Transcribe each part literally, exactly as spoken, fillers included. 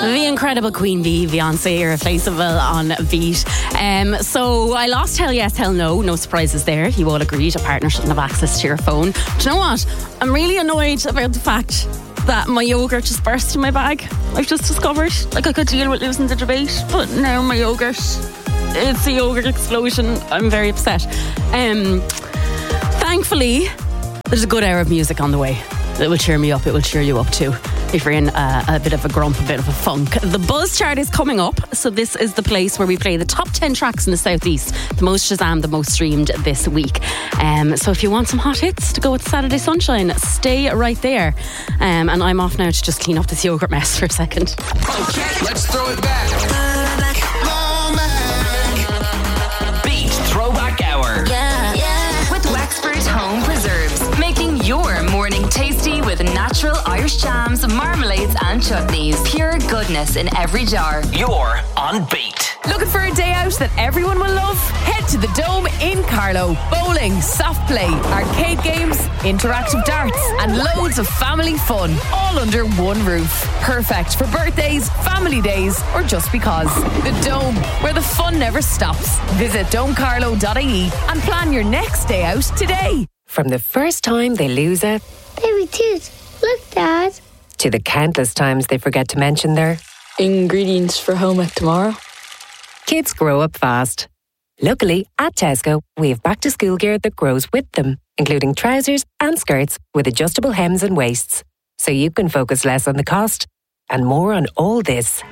The incredible Queen Bee, Beyonce, irreplaceable on Beat. Um, so I lost Hell Yes, Hell No. No surprises there. You all agreed a partner shouldn't have access to your phone. Do you know what? I'm really annoyed about the fact that my yoghurt just burst in my bag. I've just discovered. Like, I could deal with losing the debate, but now my yoghurt, it's a yoghurt explosion. I'm very upset. Um, thankfully, there's a good hour of music on the way. It will cheer me up. It will cheer you up too, if you're in a, a bit of a grump, a bit of a funk. The Buzz chart is coming up, so this is the place where we play the top ten tracks in the Southeast, the most Shazam, the most streamed this week. Um, so if you want some hot hits to go with Saturday Sunshine, stay right there. Um, and I'm off now to just clean up this yogurt mess for a second. Okay, let's throw it back. Beat Throwback Hour. Yeah, yeah. With Wexford Home Preserves, making your morning tasty with natural Irish jams, marmalades and chutneys. Pure goodness in every jar. You're on Beat. Looking for a day out that everyone will love? Head to the Dome in Carlow. Bowling, soft play, arcade games, interactive darts and loads of family fun, all under one roof. Perfect for birthdays, family days or just because. The Dome, where the fun never stops. Visit dome carlow dot I E and plan your next day out today. From the first time they lose a baby tooth. Look, Dad. to the countless times they forget to mention their ingredients for home ec tomorrow. Kids grow up fast. Luckily, at Tesco, we have back to school gear that grows with them, including trousers and skirts with adjustable hems and waists. So you can focus less on the cost and more on all this.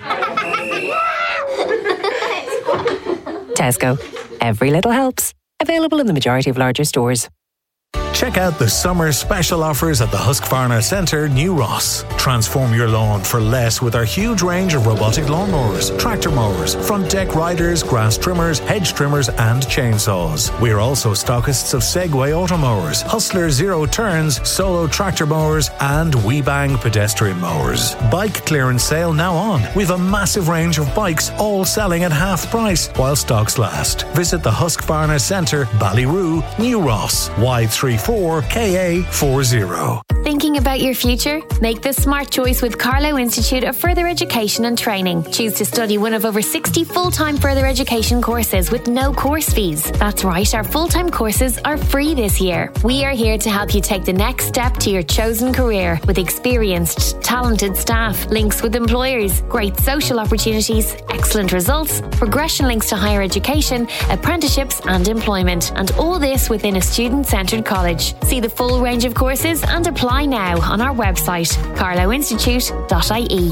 Tesco. Every little helps. Available in the majority of larger stores. Check out the summer special offers at the Husqvarna Centre, New Ross. Transform your lawn for less with our huge range of robotic lawnmowers, tractor mowers, front deck riders, grass trimmers, hedge trimmers and chainsaws. We're also stockists of Segway automowers, Hustler Zero Turns, Solo tractor mowers and WeBang pedestrian mowers. Bike clearance sale now on. We've a massive range of bikes all selling at half price while stocks last. Visit the Husqvarna Centre, Ballyroo, New Ross, Y three four K A forty. Thinking about your future? Make the smart choice with Carlow Institute of Further Education and Training. Choose to study one of over sixty full-time further education courses with no course fees. That's right, our full-time courses are free this year. We are here to help you take the next step to your chosen career with experienced, talented staff, links with employers, great social opportunities, excellent results, progression links to higher education, apprenticeships and employment, and all this within a student-centred college. See the full range of courses and apply now on our website, carlow institute dot I E.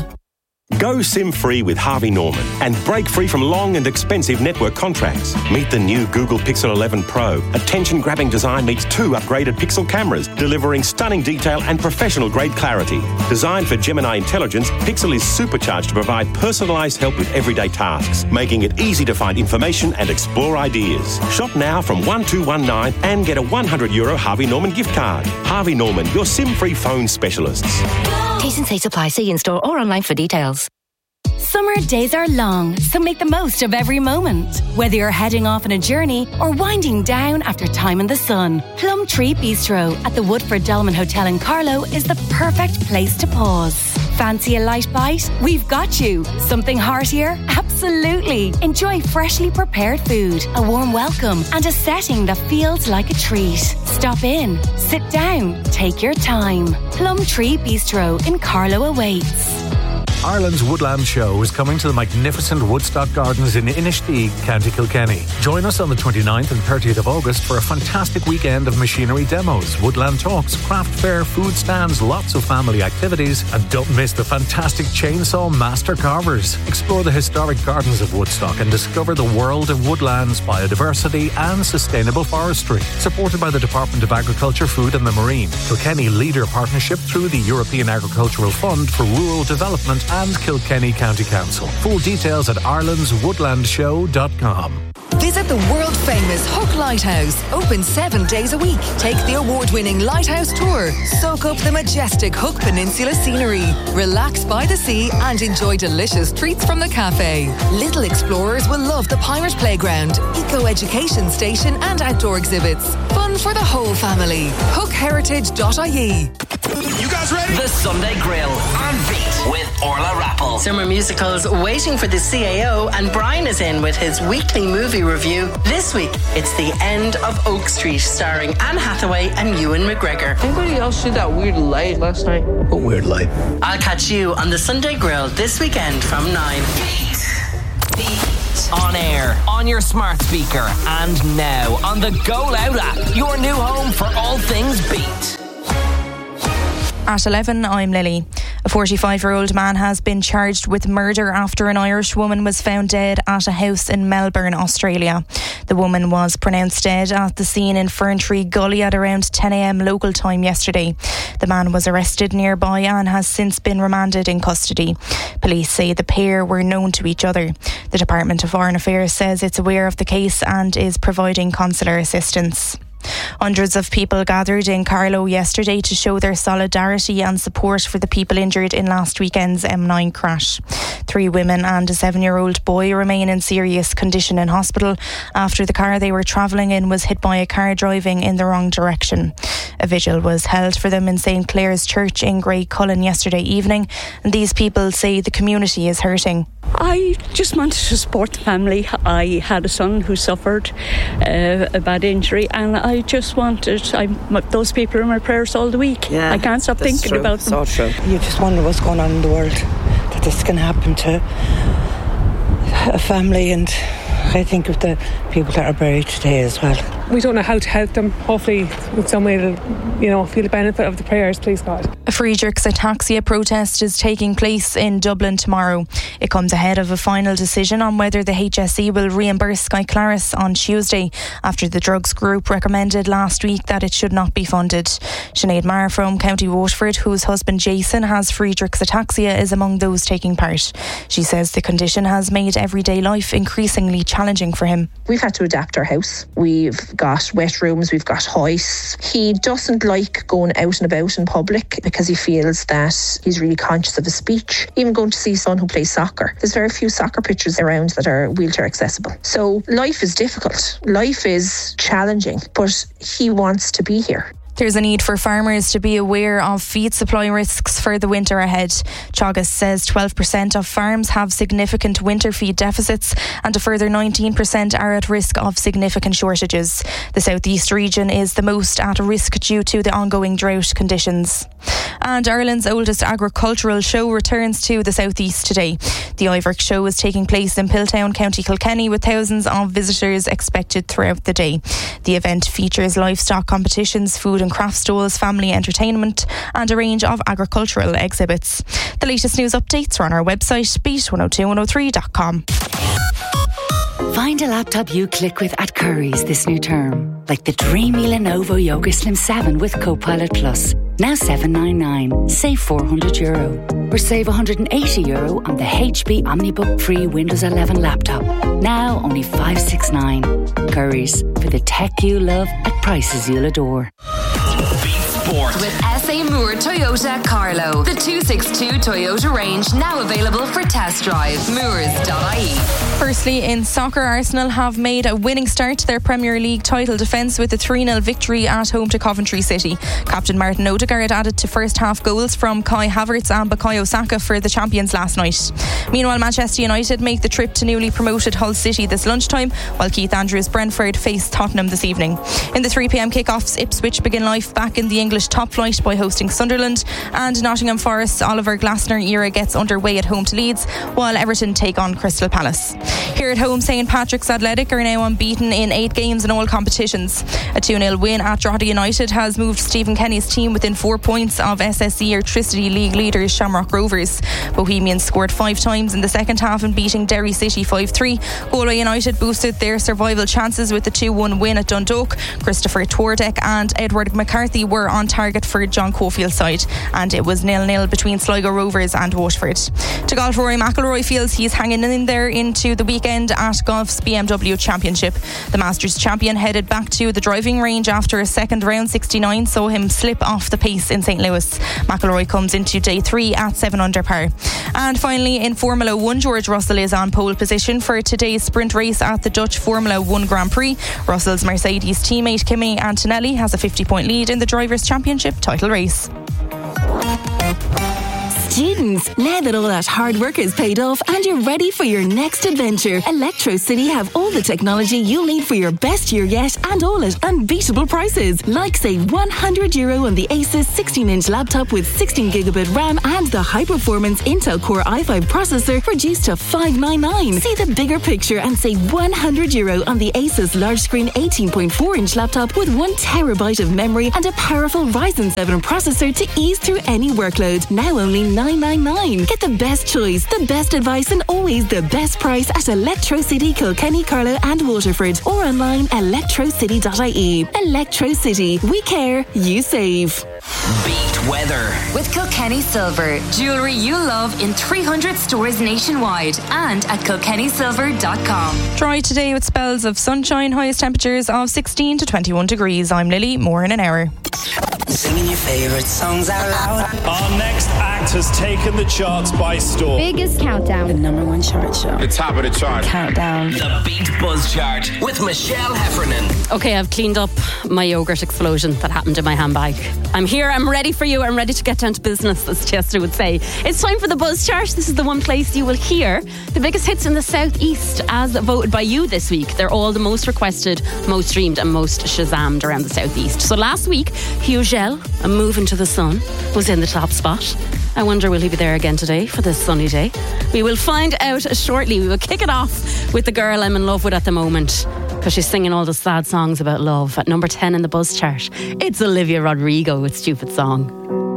Go SIM-free with Harvey Norman and break free from long and expensive network contracts. Meet the new Google Pixel eleven Pro. Attention-grabbing design meets two upgraded Pixel cameras, delivering stunning detail and professional-grade clarity. Designed for Gemini Intelligence, Pixel is supercharged to provide personalised help with everyday tasks, making it easy to find information and explore ideas. Shop now from one two one nine and get a one hundred euro Harvey Norman gift card. Harvey Norman, your SIM-free phone specialists. T's and C's apply. See in-store or online for details. Summer days are long, so make the most of every moment. Whether you're heading off on a journey or winding down after time in the sun, Plum Tree Bistro at the Woodford Dolman Hotel in Carlow is the perfect place to pause. Fancy a light bite? We've got you. Something heartier? Absolutely. Enjoy freshly prepared food, a warm welcome, and a setting that feels like a treat. Stop in, sit down, take your time. Plum Tree Bistro in Carlow awaits. Ireland's Woodland Show is coming to the magnificent Woodstock Gardens in Inistioge, County Kilkenny. Join us on the twenty-ninth and thirtieth of August for a fantastic weekend of machinery demos, woodland talks, craft fair, food stands, lots of family activities, and don't miss the fantastic Chainsaw Master Carvers. Explore the historic gardens of Woodstock and discover the world of woodlands, biodiversity and sustainable forestry. Supported by the Department of Agriculture, Food and the Marine, Kilkenny Leader Partnership through the European Agricultural Fund for Rural Development and Kilkenny County Council. Full details at irelands woodland show dot com. Visit the world-famous Hook Lighthouse. Open seven days a week. Take the award-winning Lighthouse Tour. Soak up the majestic Hook Peninsula scenery. Relax by the sea and enjoy delicious treats from the cafe. Little explorers will love the Pirate Playground, eco-education station and outdoor exhibits. Fun for the whole family. hook heritage dot I E. You guys ready? The Sunday Grill on Beat. with Orla Rappel. Summer musicals waiting for the C A O, and Brian is in with his weekly movie review. This week, it's The End of Oak Street, starring Anne Hathaway and Ewan McGregor. Anybody else see that weird light last night? What weird light? I'll catch you on the Sunday Grill this weekend from nine. Beat. Beat. On air, on your smart speaker, and now on the Go Loud app, your new home for all things Beat. At eleven, I'm Lily. A forty-five-year-old man has been charged with murder after an Irish woman was found dead at a house in Melbourne, Australia. The woman was pronounced dead at the scene in Ferntree Gully at around ten a.m. local time yesterday. The man was arrested nearby and has since been remanded in custody. Police say the pair were known to each other. The Department of Foreign Affairs says it's aware of the case and is providing consular assistance. Hundreds of people gathered in Carlow yesterday to show their solidarity and support for the people injured in last weekend's M nine crash. Three women and a seven-year-old boy remain in serious condition in hospital after the car they were travelling in was hit by a car driving in the wrong direction. A vigil was held for them in Saint Clair's Church in Greycullen yesterday evening, and these people say the community is hurting. I just wanted to support the family. I had a son who suffered uh, a bad injury, and I just wanted, I, those people are in my prayers all the week. Yeah, I can't stop thinking true. about them. So true. You just wonder what's going on in the world, that this can happen to a family, and I think of the people that are buried today as well. We don't know how to help them. Hopefully, in some way, they'll, you know, feel the benefit of the prayers, please God. A Friedrich's ataxia protest is taking place in Dublin tomorrow. It comes ahead of a final decision on whether the H S E will reimburse Sky Claris on Tuesday, after the drugs group recommended last week that it should not be funded. Sinead Maher from County Waterford, whose husband Jason has Friedrich's ataxia, is among those taking part. She says the condition has made everyday life increasingly challenging for him. We've had to adapt our house. We've got wet rooms, we've got hoists. He doesn't like going out and about in public because he feels that he's really conscious of his speech. Even going to see his son who plays soccer. There's very few soccer pitches around that are wheelchair accessible. So life is difficult. Life is challenging, but he wants to be here. There's a need for farmers to be aware of feed supply risks for the winter ahead. Teagasc says twelve percent of farms have significant winter feed deficits, and a further nineteen percent are at risk of significant shortages. The southeast region is the most at risk due to the ongoing drought conditions. And Ireland's oldest agricultural show returns to the southeast today. The Ivoric show is taking place in Piltown, County Kilkenny, with thousands of visitors expected throughout the day. The event features livestock competitions, food and craft stalls, family entertainment, and a range of agricultural exhibits. The latest news updates are on our website, beat one oh two one oh three dot com. Find a laptop you click with at Curry's this new term, like the dreamy Lenovo Yoga Slim seven with Copilot Plus. Now seven ninety-nine, save four hundred euro. Or save one hundred eighty euro on the H P OmniBook Free Windows eleven laptop. Now only five sixty-nine. Curry's, for the tech you love at prices you'll adore. Sport. With S A Moore Toyota Carlow. The two sixty-two Toyota range now available for test drive. Moores dot I E. Firstly, in soccer, Arsenal have made a winning start to their Premier League title defence with a three nil victory at home to Coventry City. Captain Martin Odegaard added to first half goals from Kai Havertz and Bukayo Saka for the champions last night. Meanwhile, Manchester United make the trip to newly promoted Hull City this lunchtime, while Keith Andrews' Brentford face Tottenham this evening. In the three p.m. kickoffs, Ipswich begin life back in the English top flight by hosting Sunderland, and Nottingham Forest's Oliver Glasner era gets underway at home to Leeds, while Everton take on Crystal Palace. Here at home, Saint Patrick's Athletic are now unbeaten in eight games in all competitions. A two nil win at Drogheda United has moved Stephen Kenny's team within four points of S S E Electricity League leaders Shamrock Rovers. Bohemians scored five times in the second half in beating Derry City five three. Galway United boosted their survival chances with the two one win at Dundalk. Christopher Twardek and Edward McCarthy were on target for John Cofield's side, and it was nil nil between Sligo Rovers and Waterford. To golf, Rory McIlroy feels he's hanging in there into the weekend at golf's B M W Championship. The Masters champion headed back to the driving range after a second round sixty-nine saw him slip off the pace in Saint Louis. McIlroy comes into day three at seven under par. And finally, in Formula One, George Russell is on pole position for today's sprint race at the Dutch Formula One Grand Prix. Russell's Mercedes teammate Kimi Antonelli has a fifty point lead in the Drivers' Championship title race. Students, now that all that hard work is paid off and you're ready for your next adventure, Electro City have all the technology you'll need for your best year yet, and all at unbeatable prices. Like save one hundred euro on the Asus sixteen inch laptop with sixteen gigabit RAM and the high-performance Intel Core i five processor reduced to five ninety-nine. See the bigger picture and save one hundred euro on the Asus large screen eighteen point four inch laptop with one terabyte of memory and a powerful Ryzen seven processor to ease through any workload. Now only nine ninety-nine. Get the best choice, the best advice, and always the best price at Electro City, Kilkenny, Carlow, and Waterford, or online electro city dot I E. Electro City. We care, you save. Beat weather with Kilkenny Silver. Jewellery you love in three hundred stores nationwide and at kilkenny silver dot com. Dry today with spells of sunshine, highest temperatures of sixteen to twenty-one degrees. I'm Lily, more in an hour. Singing your favourite songs out loud. Our next act has taken the charts by storm. Biggest countdown. The number one chart show. The top of the chart. Countdown. The Beat Buzz Chart with Michelle Heffernan. Okay, I've cleaned up my yogurt explosion that happened in my handbag. I'm here, I'm ready for you, I'm ready to get down to business, as Chester would say. It's time for the Buzz Chart. This is the one place you will hear the biggest hits in the Southeast as voted by you this week. They're all the most requested, most streamed and most Shazammed around the Southeast. So last week, Hugh Gell, A Move Into the Sun, was in the top spot. I wonder will he be there again today for this sunny day? We will find out shortly. We will kick it off with the girl I'm in love with at the moment, because she's singing all the sad songs about love. At number ten in the Buzz Chart, it's Olivia Rodrigo with Stupid Song.